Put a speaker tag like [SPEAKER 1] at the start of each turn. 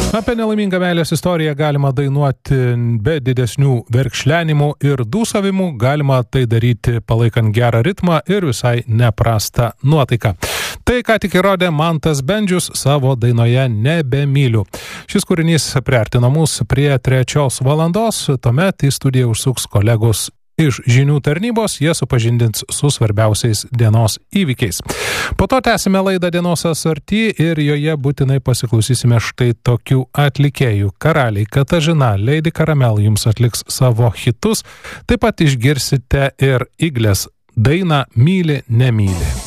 [SPEAKER 1] Apie nelaimingą meilės istoriją galima dainuoti be didesnių verkšlenimų ir dūsavimų, galima tai daryti palaikant gerą ritmą ir visai neprastą nuotaiką. Tai ką tik įrodė Mantas Bendžius savo dainoje Nebemyliu. Šis kūrinys priartino mus prie 3 valandos, tuomet į studiją užsuks kolegos iš žinių tarnybos, jie supažindins su svarbiausiais dienos įvykiais. Po to tęsime laidą Dienos asorti ir joje būtinai pasiklausysime štai tokių atlikėjų. Karaliai Katažina, Lady Caramel jums atliks savo hitus, taip pat išgirsite ir Iglės dainą Myli, nemyli.